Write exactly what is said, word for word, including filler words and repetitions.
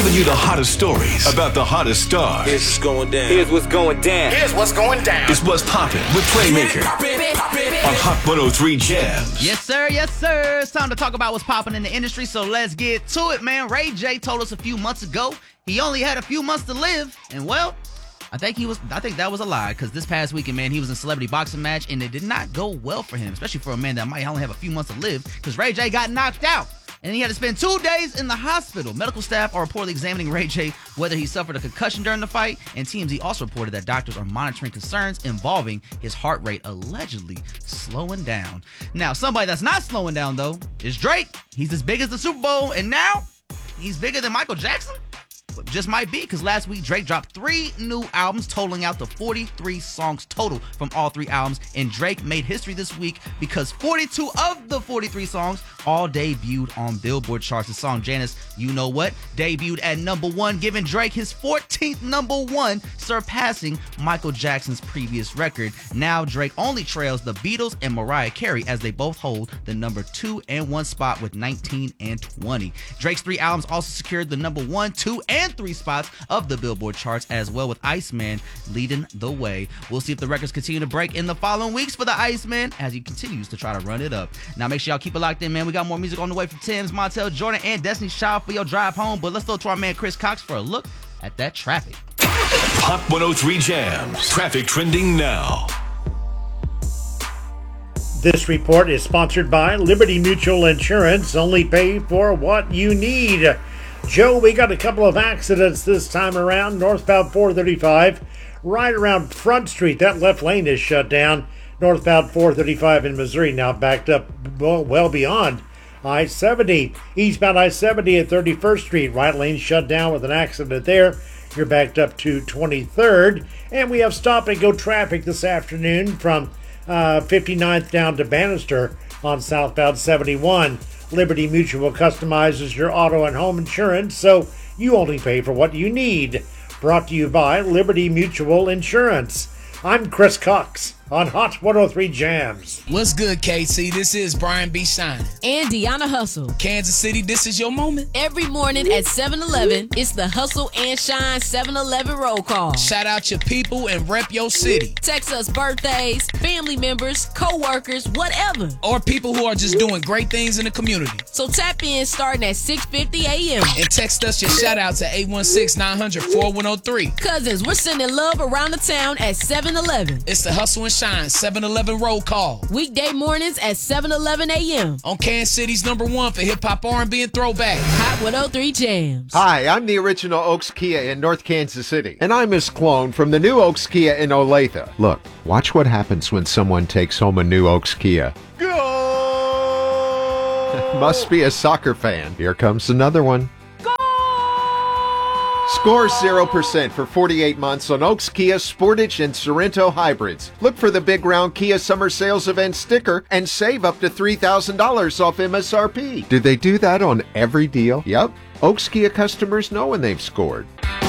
giving you the hottest stories about the hottest stars. Here's what's going down. Here's what's going down. Here's what's going down. It's What's Poppin' with Playmaker on Hot one oh three Jams. Yes, sir. Yes, sir. It's time to talk about what's popping in the industry, so let's get to it, man. Ray J told us a few months ago he only had a few months to live, and well, I think he was. I think that was a lie, because this past weekend, man, he was in a celebrity boxing match, and it did not go well for him, especially for a man that might only have a few months to live, because Ray J got knocked out. And he had to spend two days in the hospital. Medical staff are reportedly examining Ray J whether he suffered a concussion during the fight, and T M Z also reported that doctors are monitoring concerns involving his heart rate allegedly slowing down. Now, somebody that's not slowing down, though, is Drake. He's as big as the Super Bowl, and now he's bigger than Michael Jackson? Just might be, because last week Drake dropped three new albums, totaling out to forty-three songs total from all three albums. And Drake made history this week because forty-two of the forty-three songs all debuted on Billboard charts. The song Janice, You Know What, debuted at number one, giving Drake his fourteenth number one, surpassing Michael Jackson's previous record. Now Drake only trails the Beatles and Mariah Carey, as they both hold the number two and one spot with nineteen and twenty. Drake's three albums also secured the number one, two, and three spots of the Billboard charts, as well, with Iceman leading the way. We'll see if the records continue to break in the following weeks for the Iceman as he continues to try to run it up. Now make sure y'all keep it locked in, man. We got more music on the way from Tim's, Montel Jordan, and Destiny Child for your drive home, but let's go to our man Chris Cox for a look at that traffic. Hot one oh three Jams. Traffic trending now. This report is sponsored by Liberty Mutual Insurance. Only pay for what you need. Joe, we got a couple of accidents this time around. Northbound four thirty-five, right around Front Street. That left lane is shut down. Northbound four thirty-five in Missouri now backed up well beyond I seventy. Eastbound I seventy at thirty-first Street. Right lane shut down with an accident there. You're backed up to twenty-third. And we have stop-and-go traffic this afternoon from uh, fifty-ninth down to Bannister on southbound seventy-one. Liberty Mutual customizes your auto and home insurance, so you only pay for what you need. Brought to you by Liberty Mutual Insurance. I'm Chris Cox on Hot one oh three Jams. What's good, K C? This is Brian B. Shining. And Deanna Hustle. Kansas City, this is your moment. Every morning at seven eleven, it's the Hustle and Shine seven eleven roll call. Shout out your people and rep your city. Text us birthdays, family members, co-workers, whatever. Or people who are just doing great things in the community. So tap in starting at six fifty a.m. And text us your shout out to eight one six, nine hundred, four one oh three. Cousins, we're sending love around the town at seven eleven. It's the Hustle and Shine seven eleven roll call. Weekday mornings at seven eleven a.m. on Kansas City's number one for hip-hop, R and B, and throwback. Hot one oh three Jams. Hi, I'm the original Oaks Kia in North Kansas City. And I'm Miss Clone from the new Oaks Kia in Olathe. Look, watch what happens when someone takes home a new Oaks Kia. Go! Must be a soccer fan. Here comes another one. Score zero percent for forty-eight months on Oaks Kia Sportage and Sorento hybrids. Look for the Big Round Kia Summer Sales Event sticker and save up to three thousand dollars off M S R P. Do they do that on every deal? Yep. Oaks Kia customers know when they've scored.